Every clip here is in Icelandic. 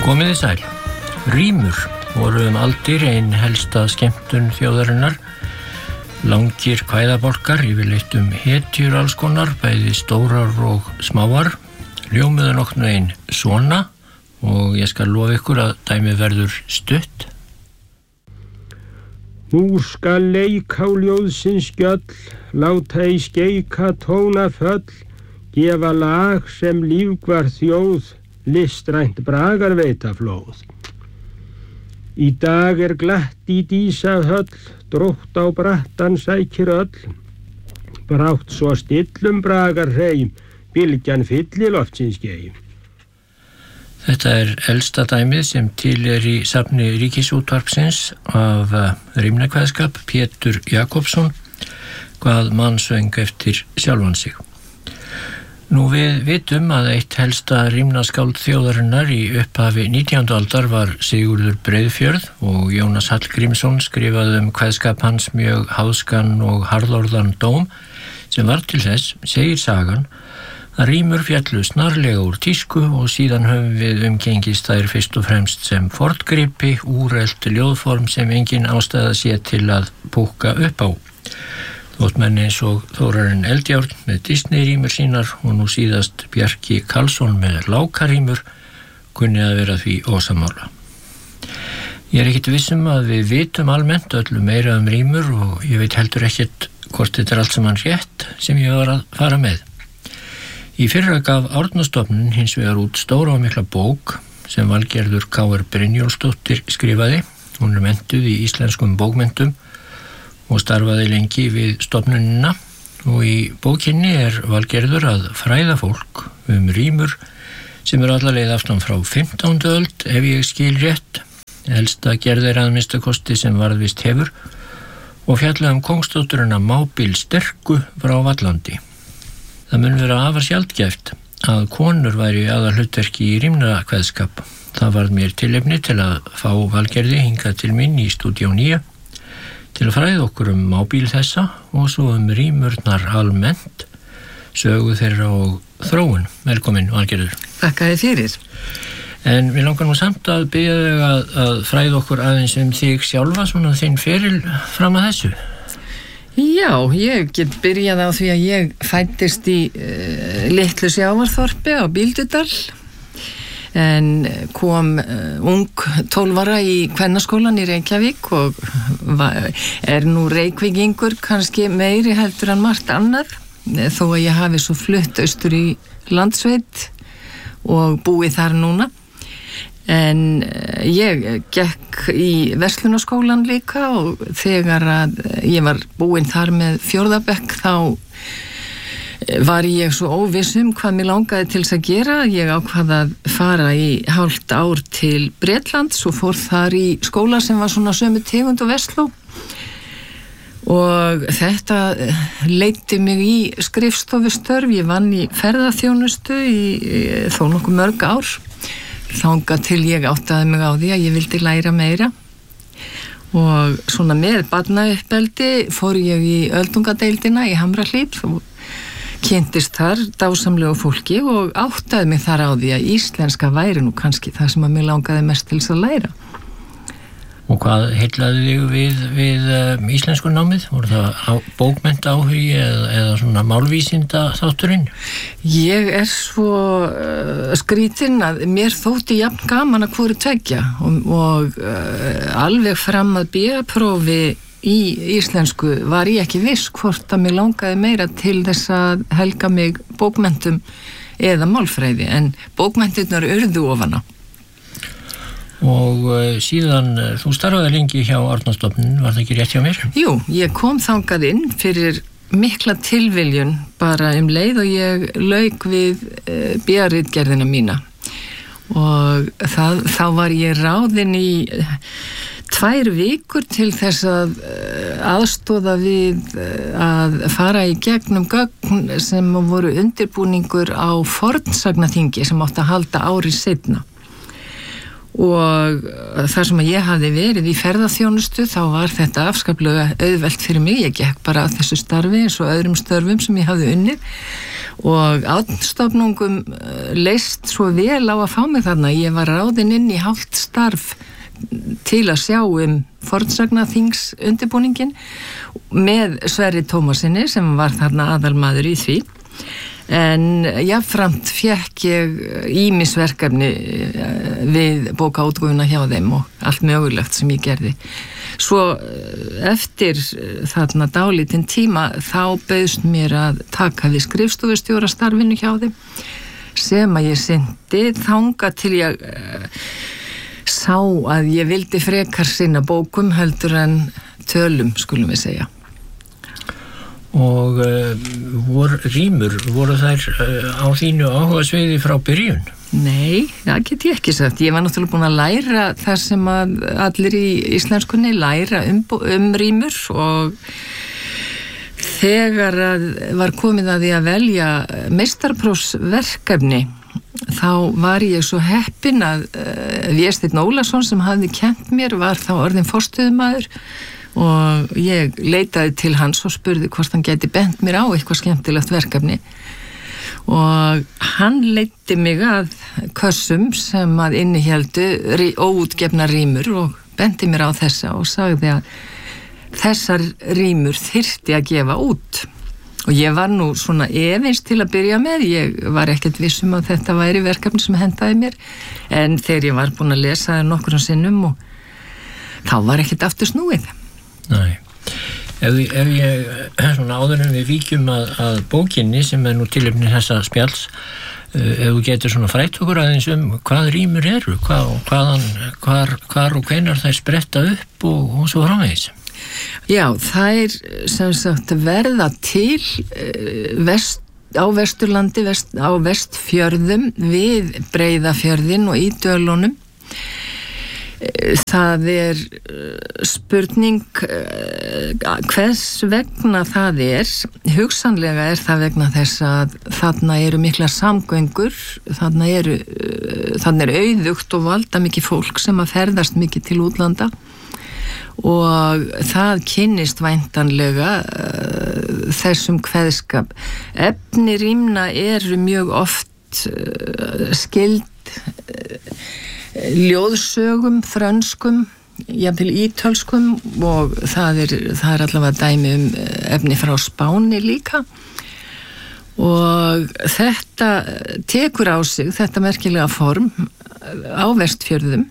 Komiði sæl. Rímur voru aldir ein helsta skemmtun þjóðarinnar. Langir kvæðabálkar, yfirleitt hetjur alls konar, bæði stórar og smáar. Ljómuðu nokknu ein svona og ég skal lofa ykkur að dæmi verður stutt. Nú skal leik á ljóðsins gjöll, láta í skeika tóna föll, gefa lag sem lífgvar þjóð, listrænt bragar veita flóð. Í dag glatt í dísa höll, drótt á brattan sækir öll, brátt svo stillum bragar hreim, bylgjan fylli loftsins geim. Þetta elsta dæmið sem til í safni Ríkisútvarpsins af rímnakvæðskap Pétur Jakobsson, hvað mann söng eftir sjálfan sig. Nú við vitum að eitt helsta rímnaskáld þjóðarinnar í upphafi 19. aldar var Sigurður Breiðfjörð og Jónas Hallgrímsson skrifaði kvæðskap hans mjög háðskan og harðorðan dóm sem var til þess, segir sagan, að rímur fjallu snarlega úr tísku og síðan höfum við umgengist þær fyrst og fremst sem forngripi, úrelt ljóðform sem engin ástæða sé til að púkka upp á. Þótt menn eins og Þórarinn Eldjárn með Disney-rímur sínar og nú síðast Bjarki Karlsson með Lákarímur kunni að vera því ósammála. Ég ekkert vissum að við vitum almennt öllu meira rímur og ég veit heldur ekkert hvort þetta allt saman rétt sem ég var að fara með. Í fyrra gaf Árnastofnun hins vegar út stóra og mikla bók sem Valgerður K.R. Brynjólfsdóttir skrifaði. Hún menntuð í íslenskum bókmenntum og starfaði lengi við stofnunina og í bókinni Valgerður að fræða fólk rímur sem alla leið aftan frá 15. öld ef ég skil rétt. Elsta gerð að minnstakosti sem varðvist hefur og fjalla kóngsdótturina Mábil sterku frá Vallandi. Það mun vera afar sjaldgæft að konur væri aðalhlutverki í rímnakvæðskap. Það varð mér tilefni til að fá Valgerði hingað til minn í Stúdíó 9 til að fræða okkur Mábil þessa og svo rímurnar almennt, sögu þeirra og þróun. Velkomin, Valgerður. Þakka þér fyrir. En við langar nú samt að biðja þig að fræða okkur aðeins þig sjálfa, svona þinn feril fram að þessu. Já, ég get byrjað á því að ég fæddist í litlu sjávarþorpi á Bíldudal en kom ung 12 ára í kvennaskólan í Reykjavík og nú reykvíkingur kannski meiri heldur en margt annað þó að ég hafi svo flutt austur í landsveit og búið þar núna. En ég gekk í verslunarskólan líka og þegar að ég var búin þar með 4. bekk þá var ég svo óviss hvað mig langaði til þess að gera. Ég ákvað að fara í hálft ár til Bretlands og fór þar í skóla sem var svona sömu tegund og Vestló. Og þetta leiddi mig í skrifstofustörf. Ég vann í ferðaþjónustu í þó nokkuð mörg ár. Þangað til ég áttaði mig á því að ég vildi læra meira og svona með barnauppeldi fór ég í öldungadeildina í Hamrahlíð og kynntist þar dásamlegu fólki og áttaði mig þar á því að íslenska væri nú kannski það sem að mig langaði mest til þess að læra. Og hvað heillaði þig við íslensku námið? Voru það bókmenntaáhugi eða svona málvísinda þátturinn? Ég svo skrítin að mér þótti jafn gaman að hvoru tveggja og alveg fram að B-prófi í íslensku var ég ekki viss hvort að mig langaði meira til þess að helga mig bókmenntum eða málfræði en bókmenntirnar urðu ofan á. Og síðan, þú starfaði lengi hjá Árnastofnun, var það ekki rétt hjá mér? Jú, ég kom þangað inn fyrir mikla tilviljun bara leið og ég lauk við B.A.-ritgerðina mína og þá var ég ráðin í 2 vikur til þess að aðstoða við að fara í gegnum gögn sem voru undirbúningur á fornsagnaþingi sem átti að halda ári seinna. Og þar sem ég hafði verið í ferðaþjónustu þá var þetta afskaplega auðvelt fyrir mig. Ég gekk bara að þessu starfi eins og öðrum störfum sem ég hafði unnið og átstofnungum leist svo vel á að fá mig þarna. Ég var ráðin inn í hálft starf til að sjá fornsagnaþings undirbúningin með Sverri Tómasinni sem var þarna aðalmaður í því. En jafnframt fékk ég ýmis verkefni við bókaútgáfuna hjá þeim og allt mögulegt sem ég gerði. Svo eftir þarna dálítinn tíma þá bauðst mér að taka við skrifstofustjórastarfinu hjá þeim sem að ég sinnti þangað til ég sá að ég vildi frekar sinna bókum heldur en tölum, skulum við segja. Og voru þær á þínu áhugasviði frá byrjun? Nei, það get ég ekki sagt. Ég var náttúrulega búin að læra það sem að allir í íslenskunni læra rímur og þegar var komið að því að velja meistarprófsverkefni þá var ég svo heppin að Vésteinn Ólason sem hafði kennt mér var þá orðinn forstöðumaður og ég leitaði til hans og spurði hvort hann gæti bent mér á eitthvað skemmtilegt verkefni og hann leiddi mig að kössum sem að innihéldu óútgefna rímur og benti mér á þessa og sagði að þessar rímur þyrfti að gefa út og ég var nú svona efins til að byrja með, ég var ekkert vissum að þetta væri verkefni sem hentaði mér en þegar ég var búin að lesa það nokkrum sinnum og þá var ekkert aftur snúið. Nei, ef ég svona áður en við víkjum að bókinni sem nú tilefni þessa spjalls ef þú getur svona frætt okkur aðeins hvað rímur eru, hvar og hvenær þær spretta upp og svo framvegis. Já, þær sem sagt verða til á Vesturlandi, á Vestfjörðum við Breiðafjörðin og í Dölunum. Það spurning hvers vegna það hugsanlega það vegna þess að þarna eru mikla samgöngur, þarna er auðugt og valda mikið fólk sem að ferðast mikið til útlanda og það kynnist væntanlega þessum kveðskap. Efni rímna eru mjög oft skyld ljóðsögum, frönskum, jafnvel ítölskum og það er allavega dæmi efni frá Spáni líka og þetta tekur á sig þetta merkilega form á Vestfjörðum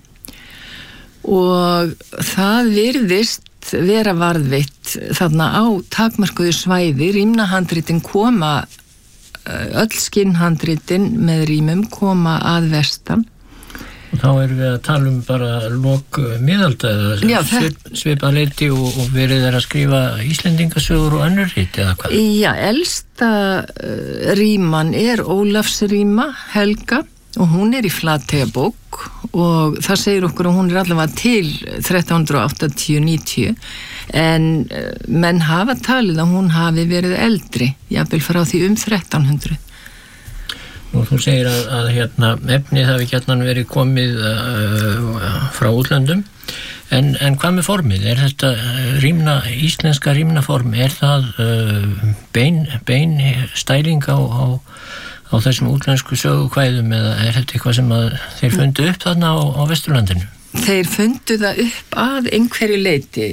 og það virðist vera varðveitt þarna á takmörkuðu svæði. Rímnahandritin koma, öll skinnhandritin með rímum koma að vestan. Og þá erum við að tala bara lok miðalda eða svipað leyti og verið að skrifa Íslendingasögur og önnur rit eða hvað? Já, elsta ríman Ólafsríma Helga og hún í Flateyjarbók og það segir okkur að hún allavega til 1380-90 en menn hafa talið að hún hafi verið eldri, jafnvel frá því 1300. Og þú segir að efnið hafi gjarnan verið komið frá útlöndum en hvað með formið? Er þetta íslenska rímnaform, er það bein stæling á þessum útlensku sögukvæðum eða er þetta eitthvað sem að þeir fundu upp þarna á Vesturlandinu? Þeir fundu það upp að einhverju leyti.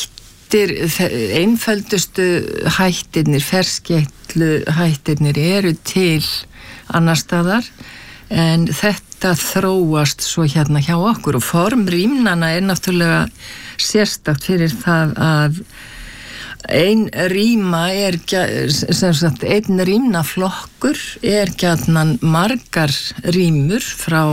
Einföldustu hættirnir, ferskeytlu hættirnir eru til annar staðar en þetta þróast svo hérna hjá okkur og form rímnana náttúrulega sérstakt fyrir það að ein ríma sem sagt einn rímnaflokkur gjarnan margar rímur frá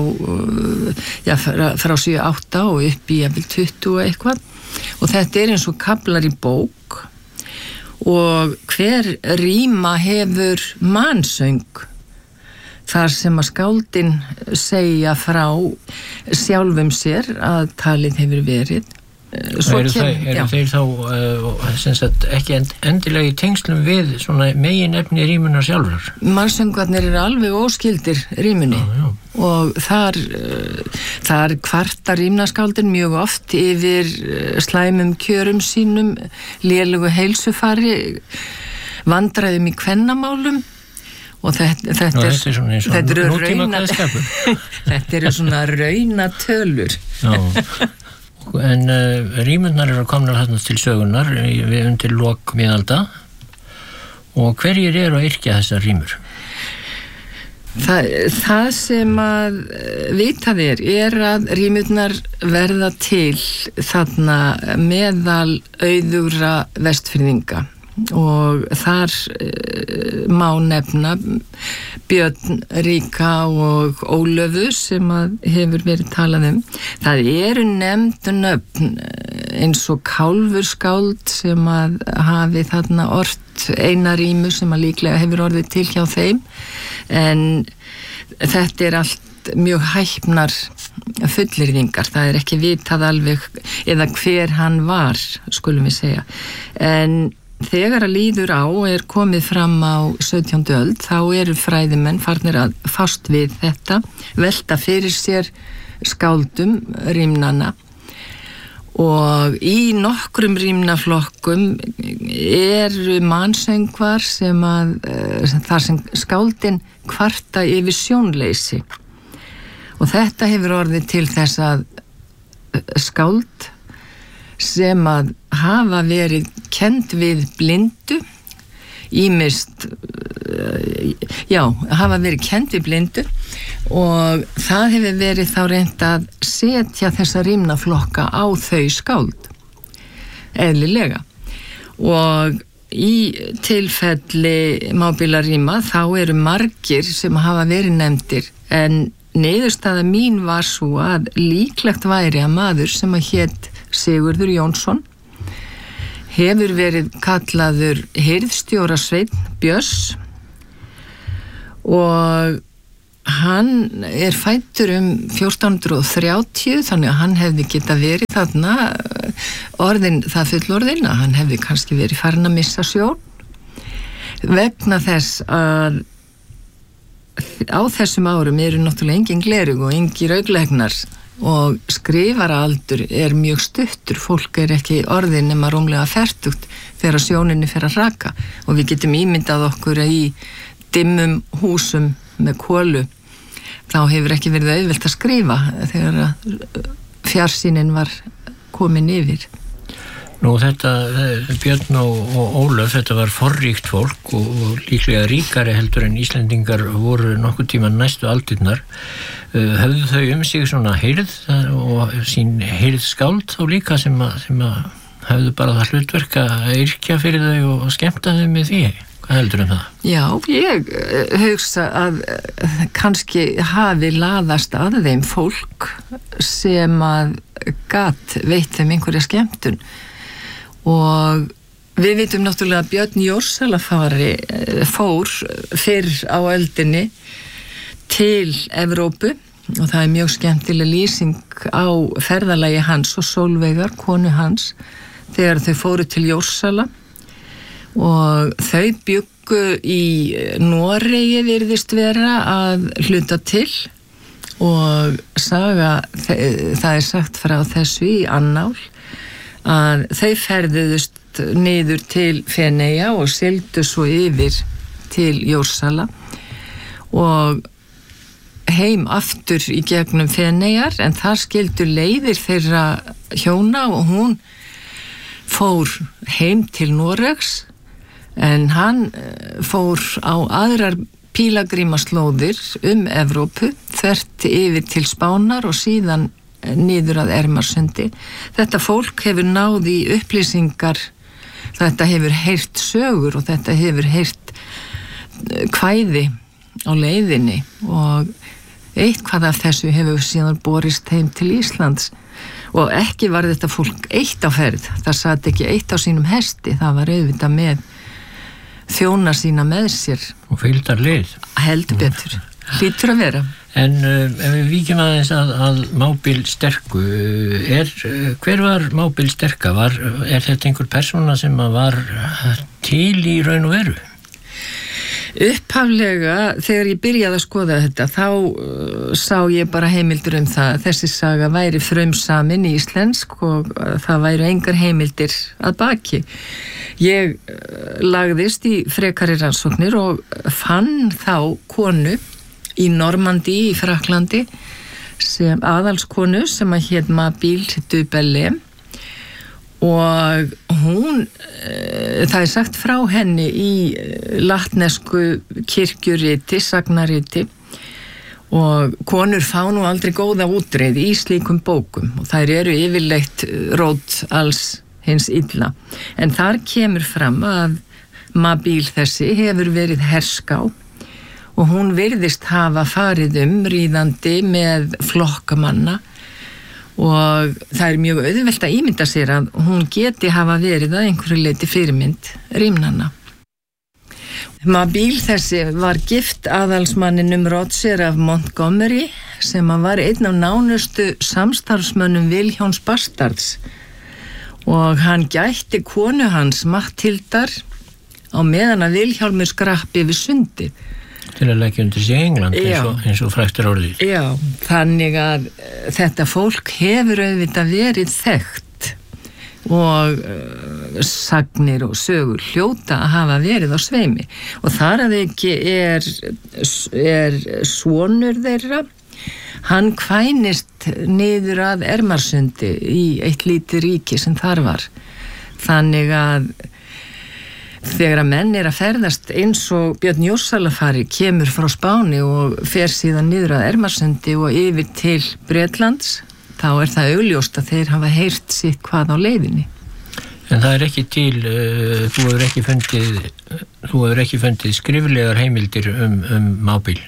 7-8 og upp í 20 og eitthvað og þetta eins og kaflar í bók og hver ríma hefur mansöng þar sem að skáldin segja frá sjálfum sér að talið hefur verið. Eru þeir þá sem sagt, ekki endilega í tengslum við svona meginefni rímunar sjálfur? Mansöngvarnir eru alveg óskyldir rímunni og þar kvartar rímnaskáldin mjög oft yfir slæmum kjörum sínum, lélegu heilsufari, vandræðum í kvennamálum og þetta er svona eins og nútíma kveðskapur. Þetta eru svona raunatölur. Já, en rímurnar eru komnar þarna til sögunar við undir lok miðalda og hverjir eru að yrkja þessar rímur? Það sem að vitað er að rímurnar verða til þarna meðal auðugra Vestfirðinga og þar má nefna Björn Ríka og Ólöfu sem að hefur verið talað Það eru nefnd nöfn eins og Kálfurskáld sem að hafi þarna ort eina rímu sem að líklega hefur orðið til hjá þeim en þetta er allt mjög hæpnar fullyrðingar, það er ekki vitað alveg eða hver hann var, skulum við segja en þegar að líður á er komið fram á 17. öld þá eru fræðimenn farnir að fást við þetta, velta fyrir sér skáldum rímnanna og í nokkrum rímnaflokkum eru mannsöngvar sem að þar sem skáldin kvarta yfir sjónleysi og þetta hefur orðið til þess að skáld sem að hafa verið kennd við blindu ýmist hafa verið kennd við blindu og það hefur verið þá reynt að setja þessa rímnaflokka á þau skáld eðlilega og í tilfelli mábílaríma þá eru margir sem hafa verið nefndir en niðurstaða mín var svo að líklegt væri að maður sem að hét Sigurður Jónsson hefur verið kallaður hirðstjórasveinn Björns og hann er fæddur 1430 þannig að hann hefði geta verið þarna orðin, það fullorðin að hann hefði kannski verið farin að missa sjón vegna þess að á þessum árum eru náttúrulega engin glerug og engin auglegnar og skrifaraaldur er mjög stuttur, fólk er ekki orðin nema rúmlega fertugt þegar sjóninni fer að raka og við getum ímyndað okkur í dimmum húsum með kolu þá hefur ekki verið auðvelt að skrifa þegar fjarsýnin var komin yfir. Nú þetta, Björn og Ólöf, þetta var forríkt fólk og líklega ríkari heldur en Íslendingar voru nokkuð tíma næstu aldirnar. Höfðu þau sig svona heyrð og sín heyrðskáld þá líka sem að höfðu bara það hlutverk að yrkja fyrir þau og skemmta þau með því? Hvað heldur það? Já, ég hugsa að kannski hafi laðast að þeim fólk sem að gat veitt þeim einhverja skemmtun og við vitum náttúrulega að Björn Jórsala fór fyrr á öldinni til Evrópu og það er mjög skemmtileg lýsing á ferðalagi hans og Sólveigar, konu hans þegar þau fóru til Jórsala og þau bjuggu í Noregi virðist vera að hluta til og það er sagt frá þessu í annál að þau ferðuðust niður til Feneyja og sigldu svo yfir til Jórsala og heim aftur í gegnum Feneyjar en þar skildu leiðir þeirra hjóna og hún fór heim til Noregs en hann fór á aðrar pílagrímaslóðir Evrópu þvert yfir til Spánar og síðan niður að Ermarsundi. Þetta fólk hefur náð í upplýsingar, þetta hefur heyrt sögur og þetta hefur heyrt kvæði á leiðinni og eitthvað af þessu hefur síðan borist heim til Íslands og ekki var þetta fólk eitt á ferð, það sat ekki eitt á sínum hesti, það var auðvitað með þjóna sína með sér. Og fylgdar lið. Heldur betur, hlýtur að vera. En ef við víkjum aðeins að Mábil Sterku, hver var Mábil Sterka? Er þetta einhver persóna sem var til í raun og veru? Upphaflega, þegar ég byrjaði að skoða þetta, þá sá ég bara heimildir það. Þessi saga væri frumsamin í íslensk og það væru engar heimildir að baki. Ég lagðist í frekari rannsóknir og fann þá konu í Normandí í Frakklandi sem aðalskonu sem að hét Mabille du Bellay og hún, það sagt frá henni í latnesku kirkjuriti, sagnariti og konur fá nú aldrei góða útreið í slíkum bókum og þær eru yfirleitt rót alls hins illa. En þar kemur fram að Mabille þessi hefur verið herská og hún virðist hafa farið ríðandi með flokkamanna og það er mjög auðvelt að ímynda sér að hún geti hafa verið að einhverju leyti fyrirmynd rímnanna. Mabille þessi var gift aðalsmanninum Roger af Montgomery sem var einn af nánustu samstarfsmönnum Vilhjálms Bastards og hann gætti konu hans Matthildar á meðan að Vilhjálmur skrappi við sundi. Til að leggja undir sig England eins og fræktur orðið. Já, þannig að þetta fólk hefur auðvitað verið þekkt og sagnir og sögur hljóta að hafa verið á sveimi og þar að ekki er sonur þeirra, hann kvænist niður að Ermarsundi í eitt lítið ríki sem þar var. Þannig að þegar að menn að ferðast eins og Björn Jórsalafari kemur frá Spáni og fer síðan niður að Ermarsundi og yfir til Bretlands, þá er það augljóst að þeir hafa heyrt sitt hvað á leiðinni. En það er ekki til, þú hefur ekki fundið skriflegar heimildir Mabille?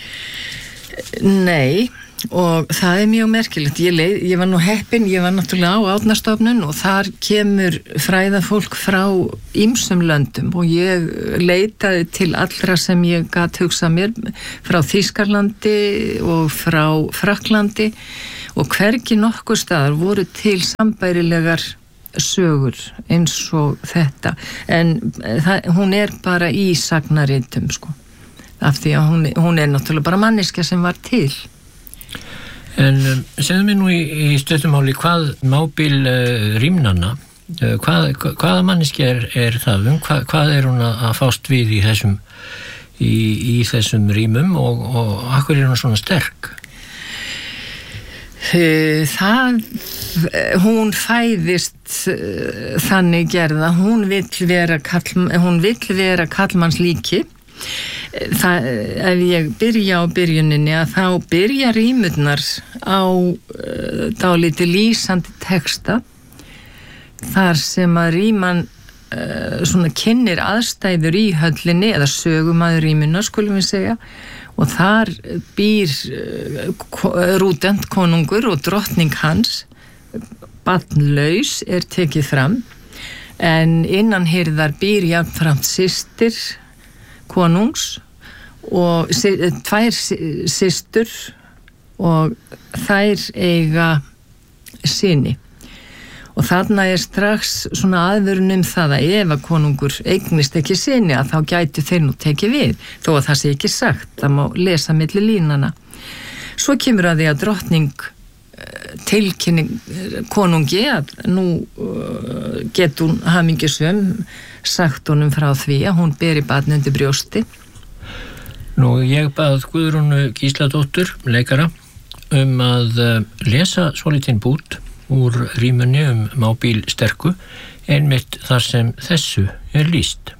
Nei, og það er mjög merkilegt. Ég var nú heppin, ég var náttúrulega á Árnastofnun og þar kemur fræðafólk frá ýmsum löndum og ég leitaði til allra sem ég gat hugsað mér frá Þýskalandi og frá Frakklandi og hvergi nokkur staðar voru til sambærilegar sögur eins og þetta en hún er bara í sagnaritum sko, af því að hún er náttúrulega bara manneskja sem var til. En segðu mér nú í stöttumáli hvað Mabille rímnanna, hvaða manneskja er það? Hvað er hún að fást við í þessum rímum og akkur er hún svona sterk? Hún fæðist þannig gerða, hún vill vera kallmanns líki. Ef ég byrja á byrjuninni að þá byrja rímurnar á dálítið lýsandi texta þar sem að ríman svona kynnir aðstæður í höllinni eða sögumaður rímunnar skulum við segja og þar býr Rúdent konungur og drottning hans barnlaus er tekið fram en innanhirðar býr jafnframt systir konungs og tvær systur og þær eiga syni og þarna er strax svona aðvörun það að ef að konungur eignist ekki syni að þá gætu þeir nú tekið við þó að það sé ekki sagt, það má lesa milli línana. Svo kemur að því að drottning tilkynni konungi að nú getur hún hamingjusöm sagt honum frá því að hún beri barn undir brjósti. Nú, ég bað Guðrúnu Gísladóttur, leikara, að lesa svolítinn bút úr rímunni Mabille sterku, einmitt þar sem þessu er lýst.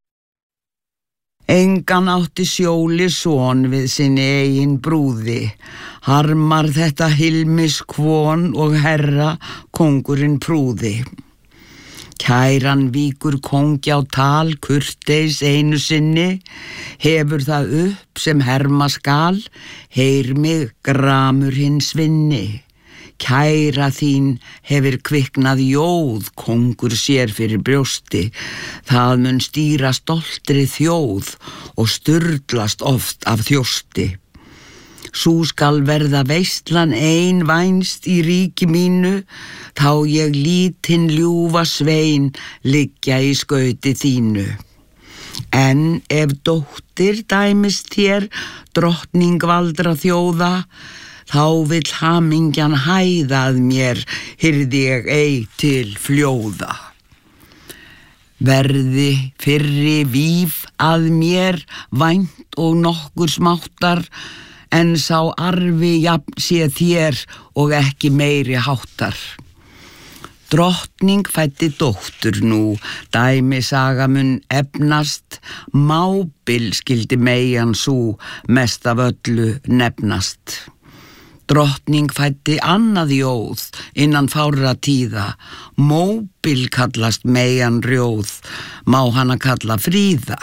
Engan átti sjóli son við sinni eigin brúði, harmar þetta hilmis kvon og herra kóngurinn prúði. Kæran víkur kóngi á tal kurteis einu sinni, hefur það upp sem herma skal, heyr mig gramur hins vinni. Kæra þín hefur kviknað jóð, kóngur sér fyrir brjósti, það mun stýra stoltri þjóð og sturlast oft af þjósti. Sú skal verða veistlan ein vænst í ríki mínu, þá ég lítinn ljúfa svein liggja í skauti þínu. En ef dóttir dæmist þér, drottning valdra þjóða, þá vill hamingjan hæða að mér, hirði ég ei til fljóða. Verði fyrri víf að mér vænt og nokkur smáttar, en sá arfi jafn sé þér og ekki meiri háttar. Drottning fæddi dóttur nú, dæmi saga mun efnast, mábil skildi meian sú, mest af öllu nefnast. Drottning fæddi annað jóð innan fárra tíða, móbil kallast meian rjóð, má hana kalla fríða.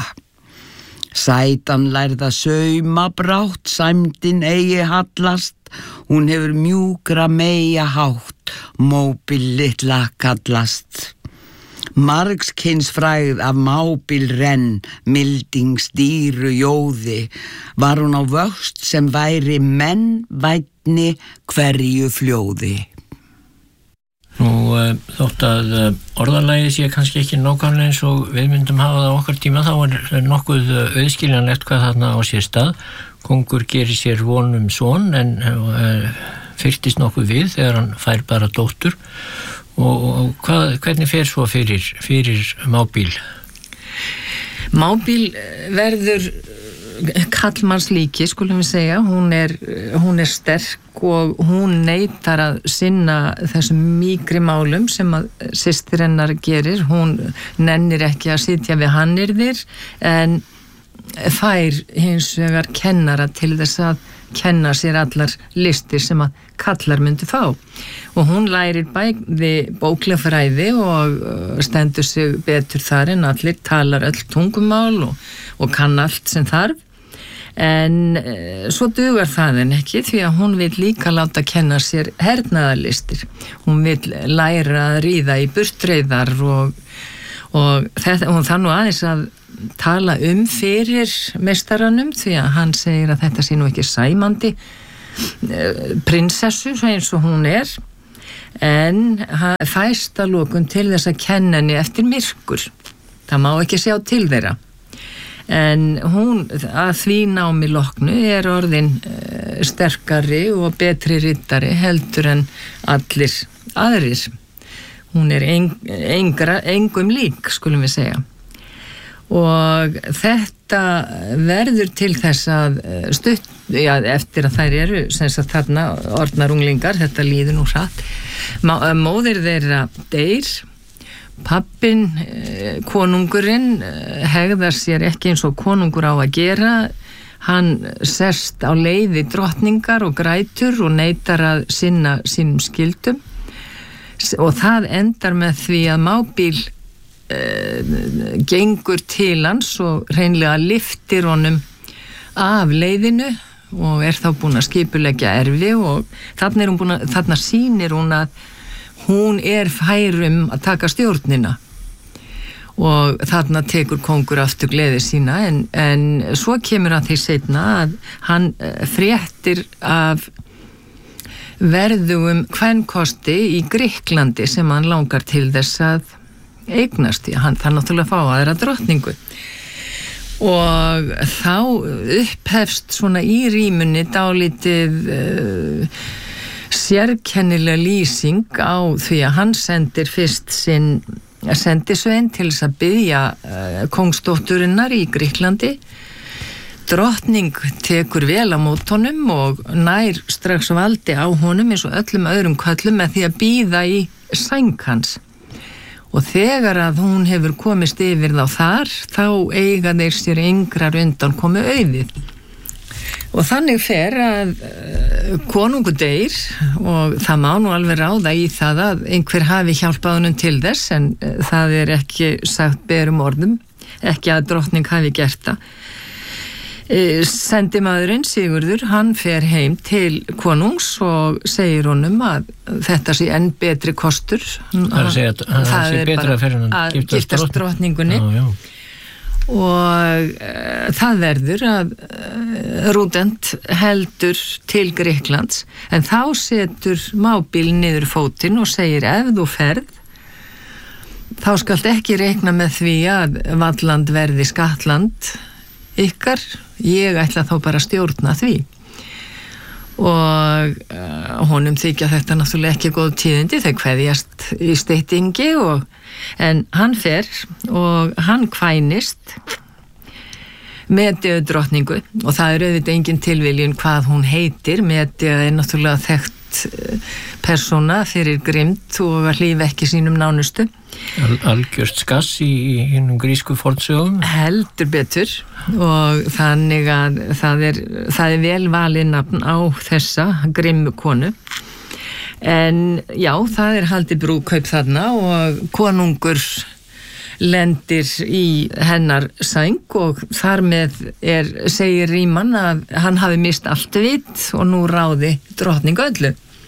Sætan lærða sauma brátt, sæmdin eigi hallast, hún hefur mjúkra meia hátt, móbil litla kallast. Margskyns frægð af mábil renn, mildings dýru jóði, var hún á vöxt sem væri menn vænni hverju fljóði. Nú, þótt að orðalagið sé kannski ekki nákvæmlega eins og við myndum hafa það okkar tíma, þá er nokkuð auðskiljanlegt hvað þarna á sér stað. Kongur gerir sér von son, en fyrtist nokkuð við þegar hann fær bara dóttur. Og hvernig fer svo fyrir mábíl? Mábíl verður kallmannslíki, skulum við segja. Hún er sterk og hún neitar að sinna þessum mýkri málum sem að systir hennar gerir. Hún nennir ekki að sitja við hannyrðir, en fær hins vegar kennara til þess að kenna sér allar listir sem að kallar myndi fá. Og hún lærir bæði bóklafræði og stendur sig betur þar en allir, talar öll tungumál og kann allt sem þarf. En svo dugar það en ekki, því að hún vil líka láta kenna sér hernaðarlistir. Hún vil læra að ríða í burtreiðar og þetta, hún þarf nú aðeins að tala fyrir meistaranum, því að hann segir að þetta sé nú ekki sæmandi prinsessu eins og hún er, en hann fæst að lokum til þess að kenna henni eftir myrkur. Það má ekki sjá til þeirra. En hún að því námi loknu er orðin sterkari og betri riddari heldur en allir aðrir. Hún er engum lík, skulum við segja. Og þetta verður til þess að eftir að þær eru sem sagt þarna orðnar unglingar, þetta líður nú hratt, móðir þeirra deyr, pappin, konungurinn hegðar sér ekki eins og konungur á að gera, hann sest á leiði drottningar og grætur og neitar að sinna sínum skyldum, og það endar með því að mábíl gengur til hans og hreinlega lyftir honum af leiðinu og er þá búin að skipuleggja erfi, og þarna sýnir hún að hún er færum að taka stjórnina, og þarna tekur kongur aftur gleði sína, en svo kemur að því seinna að hann fréttir af verðugum kvenkosti í Grikklandi sem hann langar til þess að eignast, því hann þarf náttúrulega að fá aðra drottningu. Og þá upphefst svona í rímunni dálítið sérkennilega lýsing á því að hann sendir fyrst sinn sendisvein til þess að biðja kongsdótturinnar í Grikklandi. Drottning tekur vel á mót honum og nær strax valdi á honum eins og öllum öðrum köllum með því að bíða í sæng hans. Og þegar að hún hefur komist yfir þá þar, þá eiga þeir sér yngrar undan komu auðið. Og þannig fer að konungur deyr, og það má nú alveg ráða í það að einhver hafi hjálpað honum til þess, en það er ekki sagt berum orðum, ekki að drottning hafi gert það. Sendimaðurinn Sigurður, hann fer heim til konungs og segir honum að þetta sé enn betri kostur. Það er bara að giftast drottningunni. Já. Og það verður að Rúdent heldur til Grikklands, en þá setur mábíl niður fótinn og segir: ef þú ferð, þá skalt ekki reikna með því að Valland verði skattland ykkar, ég ætla þá bara að stjórna því. Og honum þykja þetta náttúrulega ekki góð tíðindi, þau kveðjast í styttingi en hann fer og hann kvænist Medeu drottningu og það er auðvitað engin tilviljun hvað hún heitir. Medea er náttúrulega þekkt persóna fyrir grimmd og að hlífa ekki sínum nánustu. Algjört skass í hinnum grísku fornsögum. Heldur betur og þannig að það er vel valið nafn á þessa grimmu konu. En já, það er haldið brúðkaup þarna og konungur lendir í hennar sæng og þar með segir Ríman að hann hafi mist allt vit og nú ráði drottning öllu.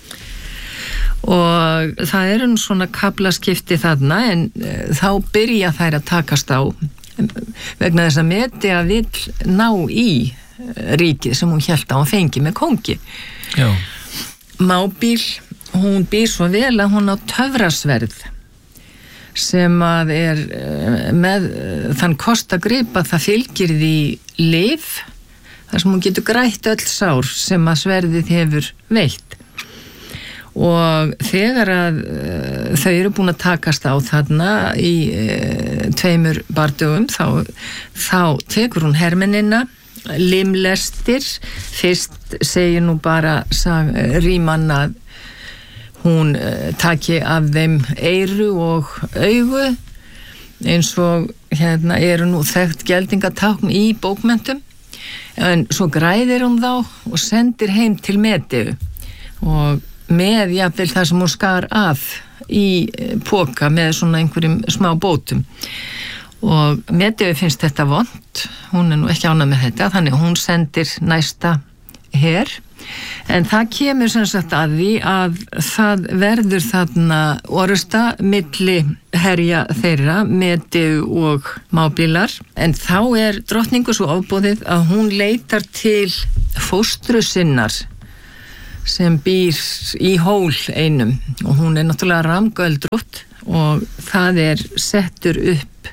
Og það eru svona kaflaskipti þarna en þá byrja þær að takast á vegna þess að Medea vill ná í ríkið sem hún hélt að hún fengi með kongi. Já. Mábíl, hún býr svo vel að hún á töfrasverð sem að með þann kost að gripa það fylgir því lyf þar sem hún getur grætt öll sár sem að sverðið hefur veitt. Og þegar að þau eru búin að takast á þarna í 2 bardögum þá tekur hún hermennina, limlestir. Fyrst segir nú bara Ríman að hún taki af þeim eyru og augu eins og eru nú þekkt geldingatákn í bókmenntum en svo græðir hún þá og sendir heim til Medeu og með jafnvel það sem hún skar af í poka með svona einhverjum smá bótum og Medeu finnst þetta vont, hún er nú ekki ánægð með þetta þannig hún sendir næsta her en það kemur sem sagt að því að það verður þarna orusta milli herja þeirra Medeu og Mábílar en þá drottningu svo ofboðið að hún leitar til fóstru sinnar sem býr í hól einum og hún er náttúrulega ramgöldrótt og það settur upp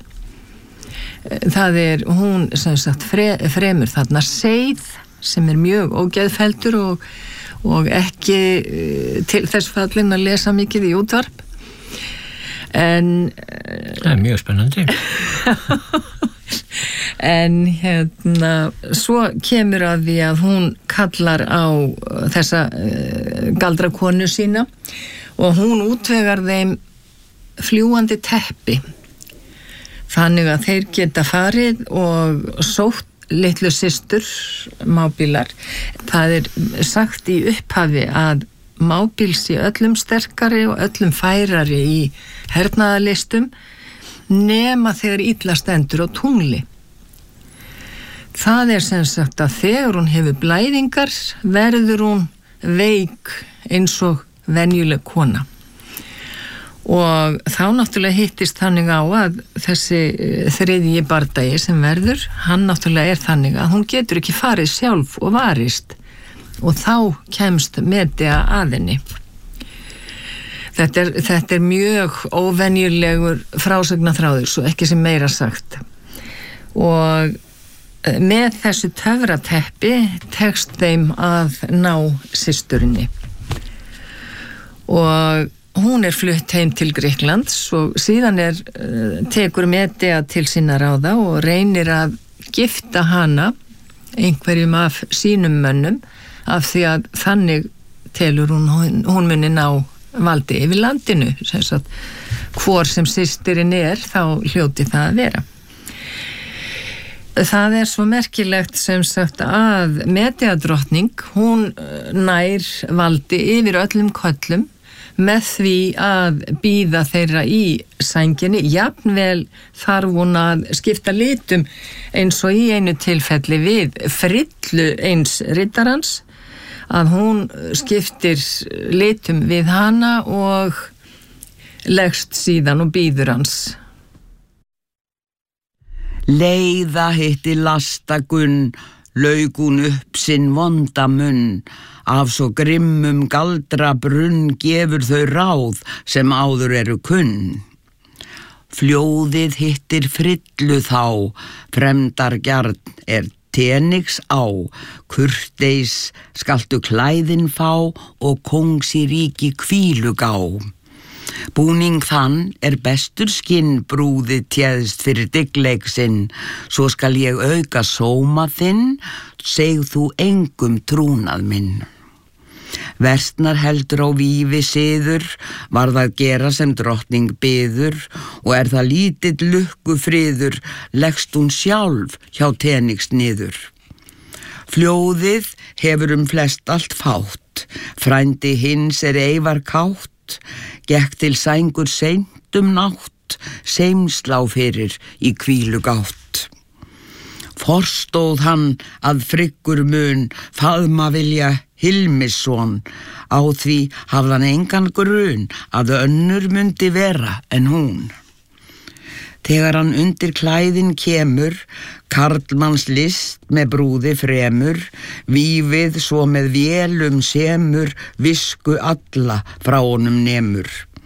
hún sem sagt fremur þarna seið sem mjög ógeðfelldur og ekki til þess fallin að lesa mikið í útvarp en það mjög spennandi en svo kemur að því að hún kallar á þessa galdrakonu sína og hún útvegar þeim fljúandi teppi þannig að þeir geta farið og sótt litlu systur Mábílar. Það sagt í upphafi að Mábíl sé öllum sterkari og öllum færari í hernaðarlistum nema þegar illa stendur á tungli. Það sem sagt að þegar hún hefur blæðingar verður hún veik eins og venjuleg kona. Og þá náttúrulega hittist þannig á að þessi þriðji bardagi sem verður, hann náttúrulega þannig að hún getur ekki farið sjálf og varist og þá kemst Medea að henni. Þetta mjög óvenjulegur frásagnaþráður, svo ekki sem meira sagt. Og með þessu töfrateppi tekst þeim að ná systurinni. Og hún flutt heim til Grikklands og síðan tekur Medea til sinna ráða og reynir að gifta hana einhverjum af sínum mönnum af því að þannig telur hún muni ná valdi yfir landinu sem sagt hvor sem systirinn þá hljóti það að vera. Það svo merkilegt sem sagt að Medea drottning hún nær valdi yfir öllum köllum með því að bíða þeirra í sænginni, jafnvel þarf hún að skipta litum eins og í einu tilfelli við Frillu eins riddarans, að hún skiptir litum við hana og leggst síðan og bíður hans. Leiða hitti lastagunn, lauk hún upp sinn vonda munn, af svo grimmum galdrabrunn gefur þau ráð sem áður eru kunn. Fljóðið hittir Frillu þá, fremdargjarn Teniks á, kurteis skaltu klæðin fá og kongs í ríki hvílu gá. Búning þann bestur skinn brúði tjeðst fyrir dyggleik sinn, svo skal ég auka sóma þinn, segð þú engum trúnað minn. Versnar heldur á vífi siður, varð að gera sem drottning biður, og það lítill lukku friður, leggst hún sjálf hjá Teniks niður. Fljóðið hefur flest allt fátt, frændi hins ei var kátt, gekk til sængur seint nátt, seimslá fyrir í hvílu gátt. Forstóð hann að fryggur mun faðma vilja Hilmisson, á því hafði hann engan grun að önnur mundi vera en hún. Þegar hann undir klæðin kemur, karlmanns list með brúði fremur, vífið svo með vélum semur, visku alla frá honum nemur.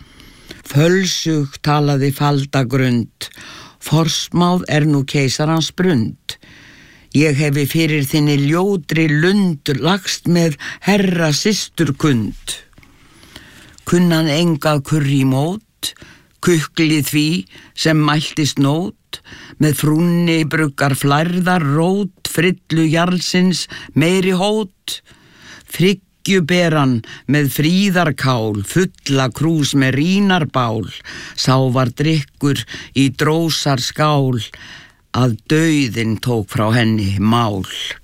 Fölsug talaði faldagrund, forsmáð nú keisarans brund. Ég hefi fyrir þinni ljótri lund lagst með herra systurkund. Kunnan engað kurri mót, kukli því sem mæltist nót, með frúnni bruggar flærðar rót, frillu jarlsins meiri hót. Friggjuberan með fríðarkál, fulla krús með rínarbál, sá var drykkur í drósar skál, að dauðinn tók frá henni mál.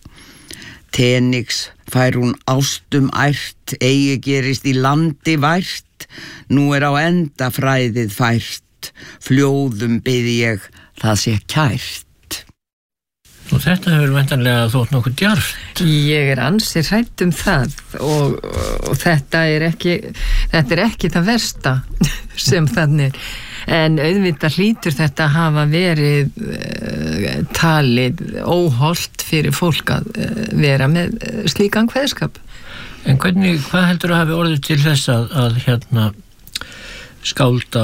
Teniks fær hún ástum ært, eigi gerist í landi vært, nú á enda fræðið fært, fljóðum bið ég það sé kært. Og þetta hefur væntanlega þótt nokkuð djarft. Ég ansi hrædd það og þetta ekki það versta sem þannig. En auðvitað hlýtur þetta hafa verið talið óhollt fyrir fólk að vera með slíkan kveðskap. En hvað heldur að hafi orðið til þess að skálda